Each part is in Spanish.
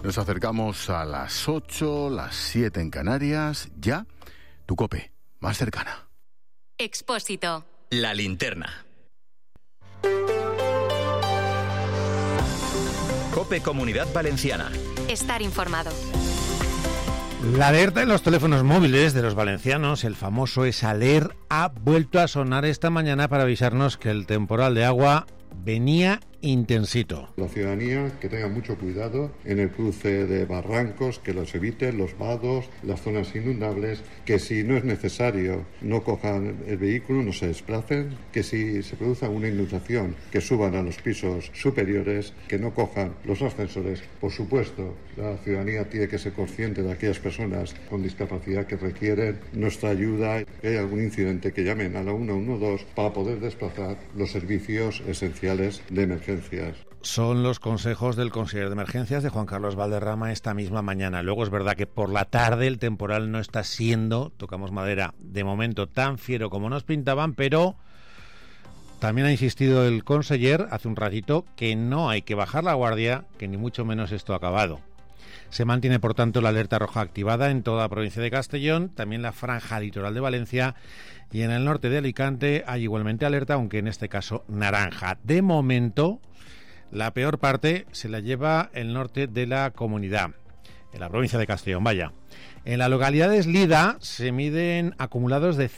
Nos acercamos a las 8, las 7 en Canarias. Ya, tu COPE, más cercana. Expósito. La linterna. COPE Comunidad Valenciana. Estar informado. La alerta en los teléfonos móviles de los valencianos, el famoso EsAler, ha vuelto a sonar esta mañana para avisarnos que el temporal de agua venía intensito. La ciudadanía que tenga mucho cuidado en el cruce de barrancos, que los eviten, los vados, las zonas inundables, que si no es necesario no cojan el vehículo, no se desplacen, que si se produce una inundación que suban a los pisos superiores, que no cojan los ascensores. Por supuesto, la ciudadanía tiene que ser consciente de aquellas personas con discapacidad que requieren nuestra ayuda. Si hay algún incidente, que llamen a la 112 para poder desplazar los servicios esenciales de emergencia. Son los consejos del consejero de emergencias de Juan Carlos Valderrama esta misma mañana. Luego es verdad que por la tarde el temporal no está siendo, tocamos madera, de momento tan fiero como nos pintaban, pero también ha insistido el conseller hace un ratito que no hay que bajar la guardia, que ni mucho menos esto ha acabado. Se mantiene, por tanto, la alerta roja activada en toda la provincia de Castellón, también la franja litoral de Valencia, y en el norte de Alicante hay igualmente alerta, aunque en este caso naranja. De momento, la peor parte se la lleva el norte de la comunidad, en la provincia de Castellón, vaya. En la localidad de Eslida se miden acumulados de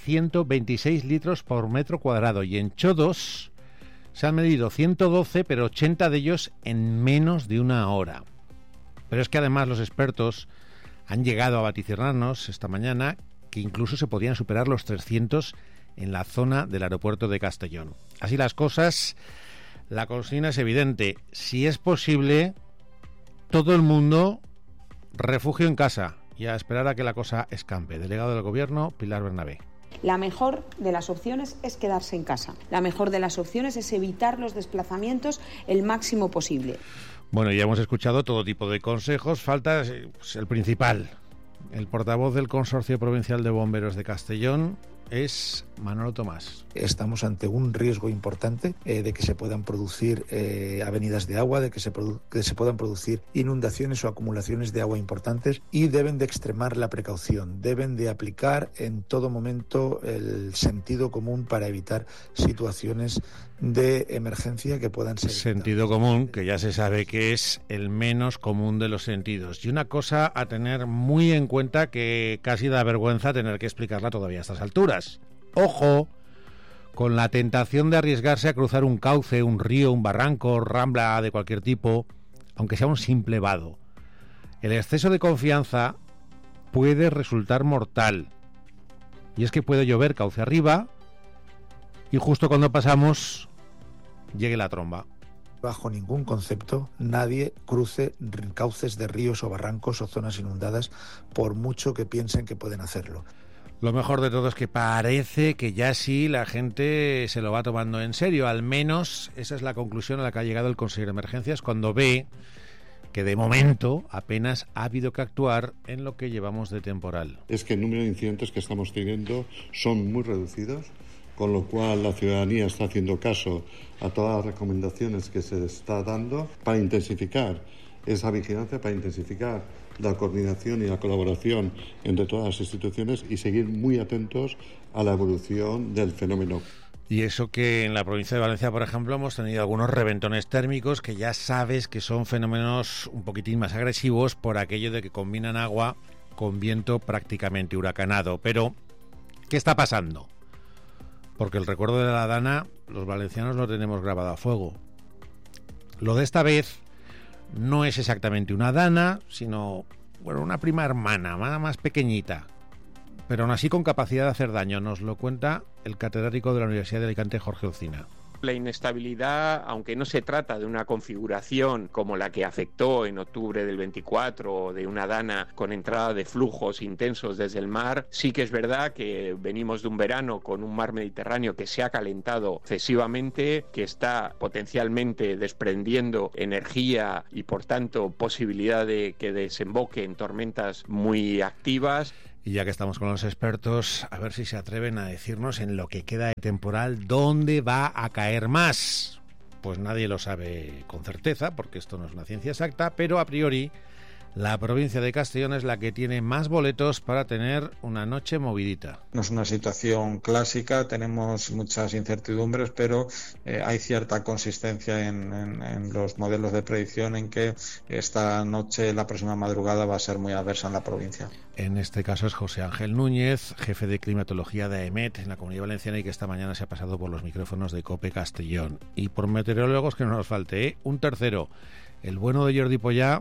126 litros por metro cuadrado, y en Chodos se han medido 112, pero 80 de ellos en menos de una hora. Pero es que además los expertos han llegado a vaticinarnos esta mañana que incluso se podían superar los 300 en la zona del aeropuerto de Castellón. Así las cosas, la consigna es evidente. Si es posible, todo el mundo refugio en casa y a esperar a que la cosa escampe. Delegado del Gobierno, Pilar Bernabé. La mejor de las opciones es quedarse en casa. La mejor de las opciones es evitar los desplazamientos el máximo posible. Bueno, ya hemos escuchado todo tipo de consejos. Falta el principal. El portavoz del Consorcio Provincial de Bomberos de Castellón es Manolo Tomás. Estamos ante un riesgo importante de que se puedan producir avenidas de agua, de que se puedan producir inundaciones o acumulaciones de agua importantes, y deben de extremar la precaución, deben de aplicar en todo momento el sentido común para evitar situaciones de emergencia que puedan ser... Sentido común, que ya se sabe que es el menos común de los sentidos. Y una cosa a tener muy en cuenta que casi da vergüenza tener que explicarla todavía a estas alturas. Ojo con la tentación de arriesgarse a cruzar un cauce, un río, un barranco, rambla de cualquier tipo, aunque sea un simple vado. El exceso de confianza puede resultar mortal. Y es que puede llover cauce arriba y justo cuando pasamos llegue la tromba. Bajo ningún concepto nadie cruce cauces de ríos o barrancos o zonas inundadas, por mucho que piensen que pueden hacerlo. Lo mejor de todo es que parece que ya sí la gente se lo va tomando en serio. Al menos esa es la conclusión a la que ha llegado el consejero de emergencias cuando ve que de momento apenas ha habido que actuar en lo que llevamos de temporal. Es que el número de incidentes que estamos teniendo son muy reducidos, con lo cual la ciudadanía está haciendo caso a todas las recomendaciones que se está dando para intensificar esa vigilancia, para intensificar la coordinación y la colaboración entre todas las instituciones y seguir muy atentos a la evolución del fenómeno. Y eso que en la provincia de Valencia, por ejemplo, hemos tenido algunos reventones térmicos que ya sabes que son fenómenos un poquitín más agresivos por aquello de que combinan agua con viento prácticamente huracanado. Pero, ¿qué está pasando? Porque el recuerdo de la Dana, los valencianos lo tenemos grabado a fuego. Lo de esta vez no es exactamente una Dana, sino una prima hermana, más pequeñita, pero aún así con capacidad de hacer daño. Nos lo cuenta el catedrático de la Universidad de Alicante, Jorge Ucina. La inestabilidad, aunque no se trata de una configuración como la que afectó en octubre del 24, de una Dana con entrada de flujos intensos desde el mar, sí que es verdad que venimos de un verano con un mar Mediterráneo que se ha calentado excesivamente, que está potencialmente desprendiendo energía y por tanto posibilidad de que desemboque en tormentas muy activas. Y ya que estamos con los expertos, a ver si se atreven a decirnos en lo que queda de temporal dónde va a caer más. Pues nadie lo sabe con certeza, porque esto no es una ciencia exacta, pero a priori La provincia de Castellón es la que tiene más boletos para tener una noche movidita. No es una situación clásica, tenemos muchas incertidumbres, pero hay cierta consistencia en los modelos de predicción en que esta noche, la próxima madrugada, va a ser muy adversa en la provincia. En este caso es José Ángel Núñez, jefe de climatología de AEMET en la Comunidad Valenciana, y que esta mañana se ha pasado por los micrófonos de COPE Castellón. Y por meteorólogos que no nos falte, ¿eh? Un tercero, el bueno de Jordi Payá,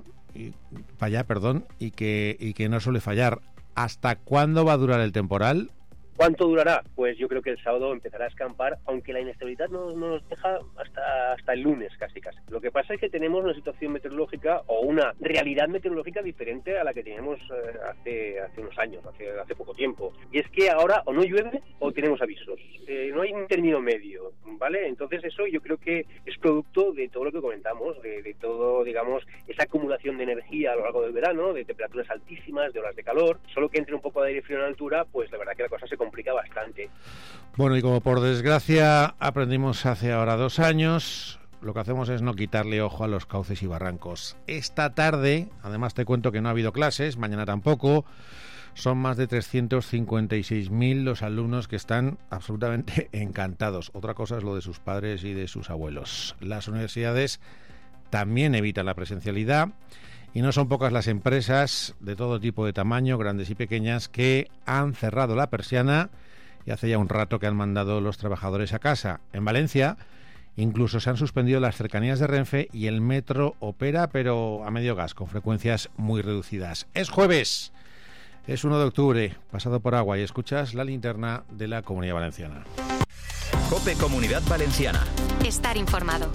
y que no suele fallar. ¿Hasta cuándo va a durar el temporal? ¿Cuánto durará? Pues yo creo que el sábado empezará a escampar, aunque la inestabilidad no nos deja hasta el lunes casi. Lo que pasa es que tenemos una situación meteorológica o una realidad meteorológica diferente a la que teníamos hace unos años, hace poco tiempo. Y es que ahora o no llueve o tenemos avisos. No hay un término medio, ¿vale? Entonces eso yo creo que es producto de todo lo que comentamos, de todo, digamos, esa acumulación de energía a lo largo del verano, de temperaturas altísimas, de olas de calor. Solo que entre un poco de aire frío en altura, pues la verdad que la cosa se complica bastante. Bueno, y como por desgracia aprendimos hace ahora 2 años, lo que hacemos es no quitarle ojo a los cauces y barrancos. Esta tarde, además te cuento que no ha habido clases, mañana tampoco, son más de 356.000 los alumnos que están absolutamente encantados. Otra cosa es lo de sus padres y de sus abuelos. Las universidades también evitan la presencialidad. Y no son pocas las empresas de todo tipo de tamaño, grandes y pequeñas, que han cerrado la persiana y hace ya un rato que han mandado los trabajadores a casa. En Valencia incluso se han suspendido las cercanías de Renfe y el metro opera, pero a medio gas, con frecuencias muy reducidas. Es jueves, es 1 de octubre, pasado por agua, y escuchas la linterna de la Comunidad Valenciana. COPE Comunidad Valenciana. Estar informado.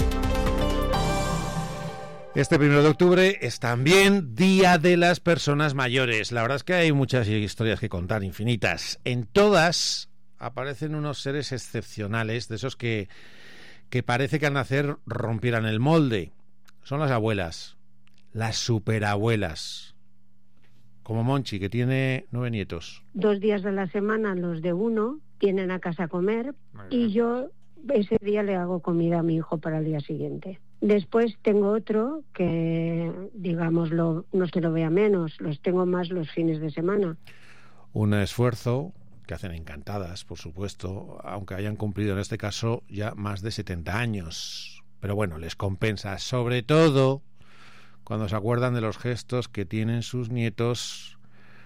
Este 1 de octubre es también Día de las Personas Mayores. La verdad es que hay muchas historias que contar, infinitas. En todas aparecen unos seres excepcionales, de esos que parece que al nacer rompieran el molde. Son las abuelas, las superabuelas. Como Monchi, que tiene 9 nietos. 2 días de la semana los de uno vienen a casa a comer y yo ese día le hago comida a mi hijo para el día siguiente. Después tengo otro que, digámoslo, no se lo vea menos, los tengo más los fines de semana. Un esfuerzo que hacen encantadas, por supuesto, aunque hayan cumplido en este caso ya más de 70 años. Pero bueno, les compensa, sobre todo cuando se acuerdan de los gestos que tienen sus nietos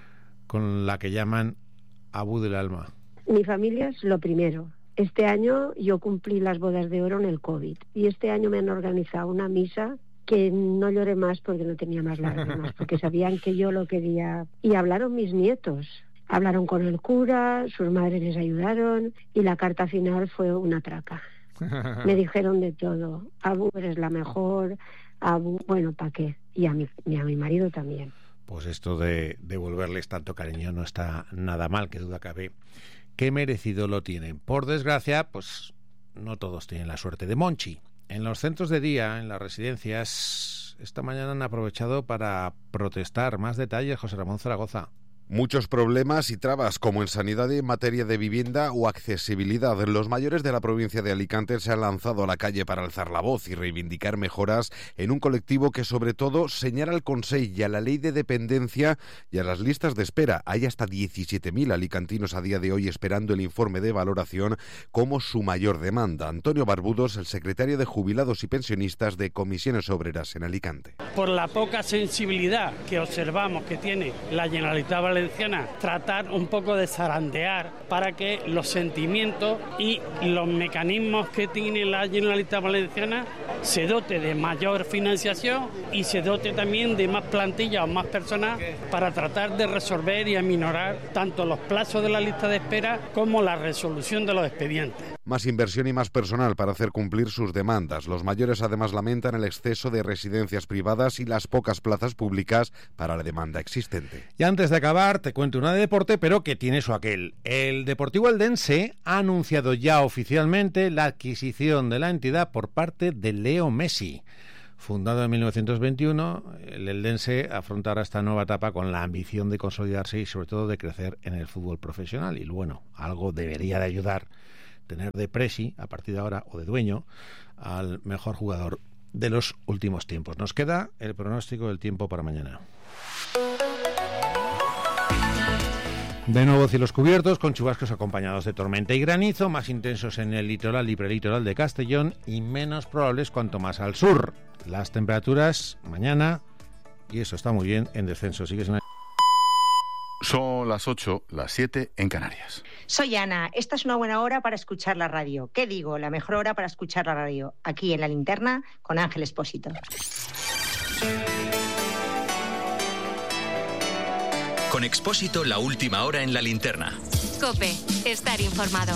con la que llaman Abu del alma. Mi familia es lo primero. Este año yo cumplí las bodas de oro en el COVID y este año me han organizado una misa que no lloré más porque no tenía más lágrimas, porque sabían que yo lo quería. Y hablaron mis nietos, hablaron con el cura, sus madres les ayudaron y la carta final fue una traca. Me dijeron de todo. Abu, eres la mejor. Abu, bueno, ¿para qué? Y a mi marido también. Pues esto de devolverles tanto cariño no está nada mal, que duda cabe. Qué merecido lo tienen. Por desgracia, pues no todos tienen la suerte de Monchi. En los centros de día, en las residencias, esta mañana han aprovechado para protestar. Más detalles, José Ramón Zaragoza. Muchos problemas y trabas, como en sanidad y en materia de vivienda o accesibilidad. Los mayores de la provincia de Alicante se han lanzado a la calle para alzar la voz y reivindicar mejoras en un colectivo que sobre todo señala al Consell y a la ley de dependencia y a las listas de espera. Hay hasta 17.000 alicantinos a día de hoy esperando el informe de valoración como su mayor demanda. Antonio Barbudos, el secretario de Jubilados y Pensionistas de Comisiones Obreras en Alicante. Por la poca sensibilidad que observamos que tiene la Generalitat Valenciana, tratar un poco de zarandear para que los sentimientos y los mecanismos que tiene la Generalitat Valenciana se dote de mayor financiación y se dote también de más plantilla o más personas para tratar de resolver y aminorar tanto los plazos de la lista de espera como la resolución de los expedientes. Más inversión y más personal para hacer cumplir sus demandas. Los mayores además lamentan el exceso de residencias privadas y las pocas plazas públicas para la demanda existente. Y antes de acabar, te cuento una de deporte, pero que tiene su aquel. El Deportivo Eldense ha anunciado ya oficialmente la adquisición de la entidad por parte de Leo Messi. Fundado en 1921, el Eldense afrontará esta nueva etapa con la ambición de consolidarse y sobre todo de crecer en el fútbol profesional. Y bueno, algo debería de ayudar tener de presi, a partir de ahora, o de dueño, al mejor jugador de los últimos tiempos. Nos queda el pronóstico del tiempo para mañana. De nuevo cielos cubiertos, con chubascos acompañados de tormenta y granizo, más intensos en el litoral y prelitoral de Castellón y menos probables cuanto más al sur. Las temperaturas mañana, y eso está muy bien, en descenso. Son las 8, las 7 en Canarias. Soy Ana. Esta es una buena hora para escuchar la radio. ¿Qué digo? La mejor hora para escuchar la radio. Aquí en La Linterna con Ángel Expósito. Con Expósito, la última hora en La Linterna. COPE. Estar informado.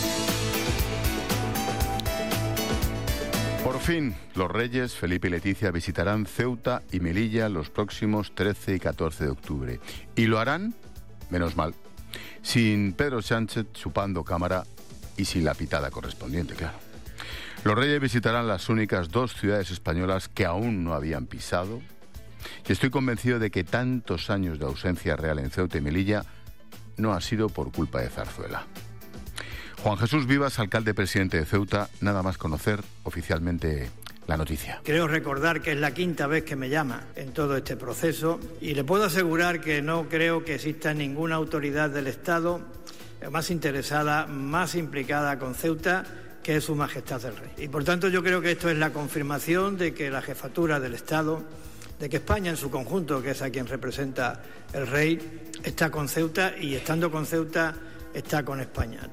Por fin, los reyes Felipe y Leticia visitarán Ceuta y Melilla los próximos 13 y 14 de octubre. Y lo harán, menos mal, sin Pedro Sánchez chupando cámara y sin la pitada correspondiente, claro. Los reyes visitarán las únicas 2 ciudades españolas que aún no habían pisado. Y estoy convencido de que tantos años de ausencia real en Ceuta y Melilla no ha sido por culpa de Zarzuela. Juan Jesús Vivas, alcalde presidente de Ceuta, nada más conocer oficialmente la noticia. Creo recordar que es la 5ª vez que me llama en todo este proceso y le puedo asegurar que no creo que exista ninguna autoridad del Estado más interesada, más implicada con Ceuta, que es Su Majestad el Rey. Y por tanto yo creo que esto es la confirmación de que la jefatura del Estado, de que España en su conjunto, que es a quien representa el Rey, está con Ceuta y estando con Ceuta está con España.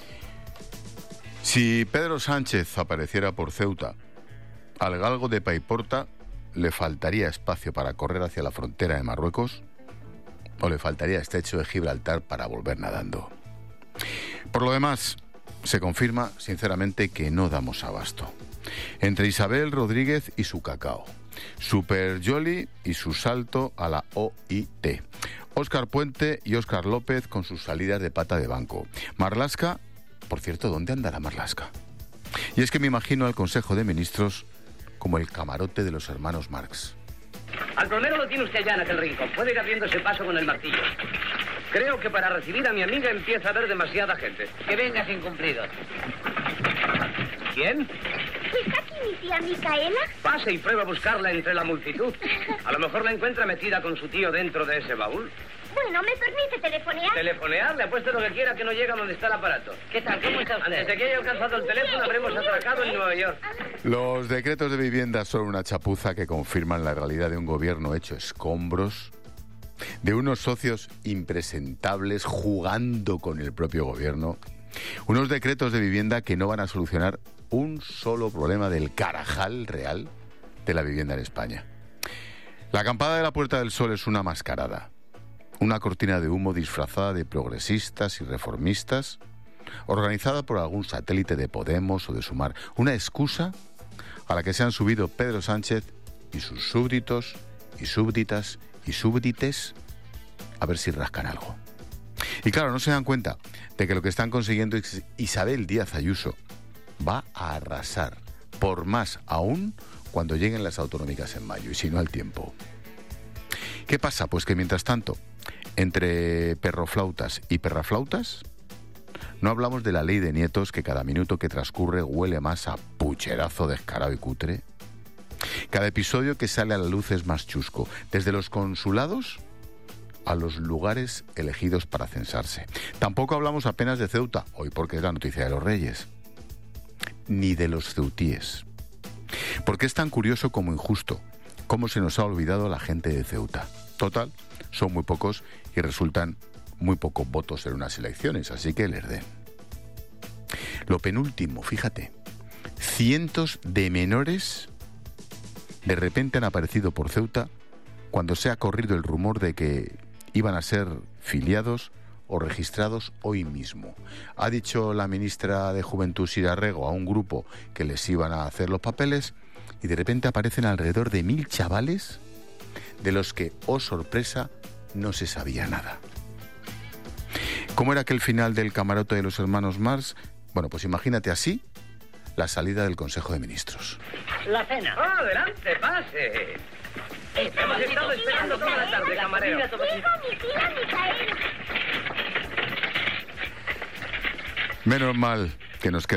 Si Pedro Sánchez apareciera por Ceuta, al galgo de Paiporta le faltaría espacio para correr hacia la frontera de Marruecos o le faltaría estrecho de Gibraltar para volver nadando. Por lo demás, se confirma sinceramente que no damos abasto. Entre Isabel Rodríguez y su cacao, Super Jolly y su salto a la OIT, Óscar Puente y Óscar López con sus salidas de pata de banco, Marlaska. Por cierto, ¿dónde andará Marlaska? Y es que me imagino al Consejo de Ministros como el camarote de los hermanos Marx. Al plomero lo tiene usted allá en aquel rincón. Puede ir abriéndose paso con el martillo. Creo que para recibir a mi amiga empieza a haber demasiada gente. Que venga sin cumplidos. ¿Quién? ¿Está aquí mi tía Micaela? Pase y prueba a buscarla entre la multitud. A lo mejor la encuentra metida con su tío dentro de ese baúl. Bueno, ¿me permite telefonear? ¿Telefonear? Le apuesto lo que quiera que no llega donde está el aparato. ¿Qué tal? ¿Cómo está usted? Desde que haya alcanzado el teléfono habremos atracado en Nueva York. Los decretos de vivienda son una chapuza que confirman la realidad de un gobierno hecho escombros, de unos socios impresentables jugando con el propio gobierno, unos decretos de vivienda que no van a solucionar un solo problema del carajal real de la vivienda en España. La acampada de la Puerta del Sol es una mascarada. Una cortina de humo disfrazada de progresistas y reformistas, organizada por algún satélite de Podemos o de Sumar. Una excusa a la que se han subido Pedro Sánchez y sus súbditos y súbditas y súbdites a ver si rascan algo. Y claro, no se dan cuenta de que lo que están consiguiendo es Isabel Díaz Ayuso va a arrasar, por más aún cuando lleguen las autonómicas en mayo, y si no al tiempo. ¿Qué pasa? Pues que mientras tanto, entre perroflautas y perraflautas, no hablamos de la ley de nietos que cada minuto que transcurre huele más a pucherazo descarado y cutre. Cada episodio que sale a la luz es más chusco, desde los consulados a los lugares elegidos para censarse. Tampoco hablamos apenas de Ceuta, hoy porque es la noticia de los reyes, ni de los ceutíes. Porque es tan curioso como injusto cómo se nos ha olvidado la gente de Ceuta. Total, son muy pocos y resultan muy pocos votos en unas elecciones, así que les den. Lo penúltimo, fíjate, cientos de menores de repente han aparecido por Ceuta cuando se ha corrido el rumor de que iban a ser filiados o registrados hoy mismo. Ha dicho la ministra de Juventud, Sira Rego, a un grupo que les iban a hacer los papeles y de repente aparecen alrededor de 1000 chavales de los que, oh sorpresa, no se sabía nada. ¿Cómo era aquel final del camarote de los hermanos Marx? Bueno, pues imagínate así la salida del Consejo de Ministros. La cena. ¡Ah, adelante, pase! Hemos estado esperando toda la tarde, camarero. Hijo, mi tía Micaela. Menos mal que nos queda